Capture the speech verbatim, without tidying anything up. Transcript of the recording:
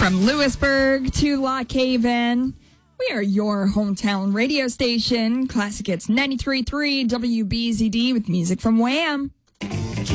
From Lewisburg to Lock Haven, we are your hometown radio station. Classic Hits ninety-three point three W B Z D with music from Wham!